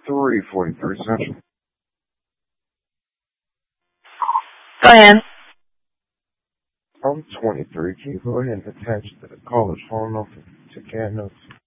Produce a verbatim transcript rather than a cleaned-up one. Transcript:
three forty-three Central. Go ahead. I'm twenty-three. Can you go ahead and attach to the caller's phone number to Cat Notes?